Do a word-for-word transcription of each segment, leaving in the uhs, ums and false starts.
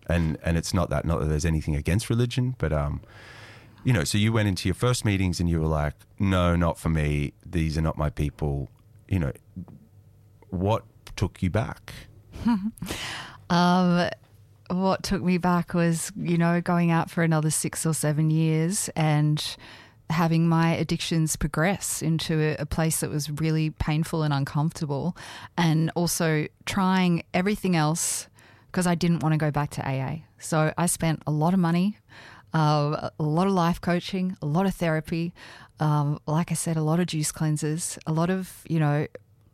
And and it's not that, not that there's anything against religion, but, um, you know, so you went into your first meetings and you were like, no, not for me. These are not my people. You know, what took you back? um, what took me back was, you know, going out for another six or seven years and having my addictions progress into a, a place that was really painful and uncomfortable, and also trying everything else because I didn't want to go back to A A. So I spent a lot of money, uh, a lot of life coaching, a lot of therapy, um, like I said, a lot of juice cleanses, a lot of, you know,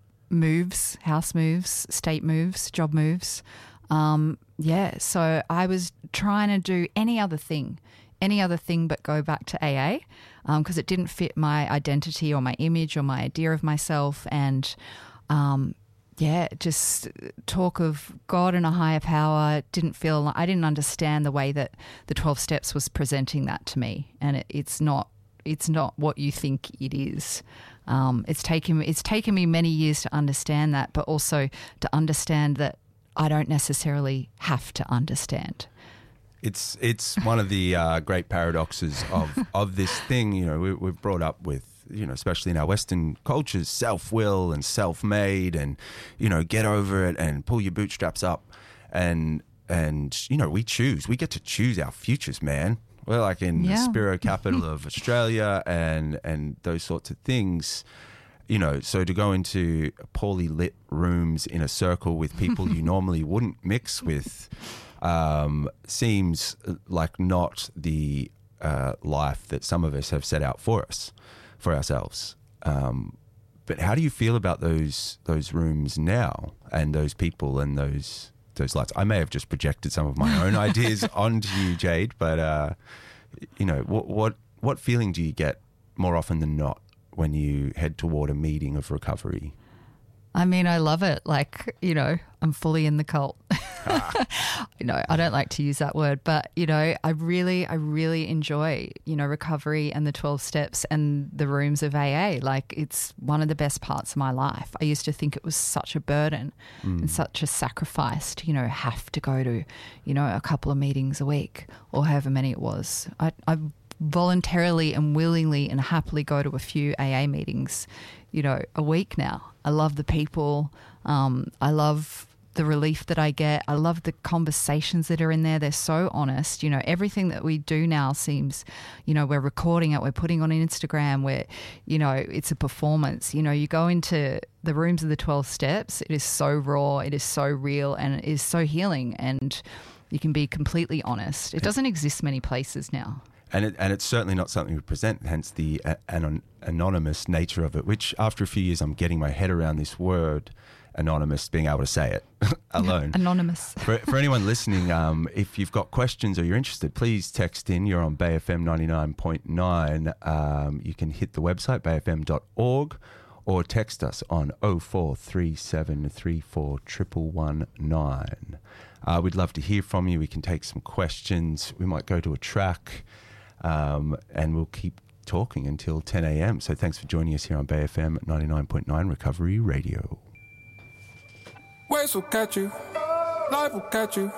moves, house moves, state moves, job moves. Um, yeah, so I was trying to do any other thing, any other thing but go back to A A because um, it didn't fit my identity or my image or my idea of myself. And um, yeah, just talk of God and a higher power didn't feel like, I didn't understand the way that the twelve steps was presenting that to me. And it, it's not, it's not what you think it is. Um, it's taken, it's taken me many years to understand that, but also to understand that I don't necessarily have to understand. It's it's one of the uh, great paradoxes of, of this thing. You know, we, we've brought up with, you know, especially in our Western cultures, self-will and self-made, and, you know, get over it and pull your bootstraps up, and and you know, we choose, we get to choose our futures, man. We're like in yeah. the Spiro capital of Australia, and and those sorts of things. You know, so to go into poorly lit rooms in a circle with people you normally wouldn't mix with um, seems like not the uh, life that some of us have set out for us, for ourselves. Um, but how do you feel about those those rooms now, and those people and those those lights? I may have just projected some of my own ideas onto you, Jade, but uh, you know, what what what feeling do you get more often than not when you head toward a meeting of recovery? I mean, I love it. Like, you know, I'm fully in the cult. Ah. You know, I don't like to use that word, but, you know, I really, I really enjoy, you know, recovery and the twelve steps and the rooms of A A. Like, it's one of the best parts of my life. I used to think it was such a burden mm. and such a sacrifice to, you know, have to go to, you know, a couple of meetings a week or however many it was. I, I voluntarily and willingly and happily go to a few A A meetings, you know, a week now. I love the people. Um, I love the relief that I get. I love the conversations that are in there. They're so honest. You know, everything that we do now seems, you know, we're recording it, we're putting on Instagram, where, you know, it's a performance. You know, you go into the rooms of the twelve steps, it is so raw, it is so real, and it is so healing, and you can be completely honest. It doesn't exist many places now. And it, and it's certainly not something we present, hence the uh, anon- anonymous nature of it, which after a few years I'm getting my head around this word, anonymous, being able to say it alone. Anonymous. For, for anyone listening, um, if you've got questions or you're interested, please text in. You're on Bay F M ninety-nine point nine. Um, you can hit the website, bay f m dot org, or text us on oh four three seven three four one one one nine. Uh, we'd love to hear from you. We can take some questions. We might go to a track. Um, and we'll keep talking until ten a.m. So thanks for joining us here on Bay F M ninety-nine point nine Recovery Radio. Waves will catch you, life will catch you.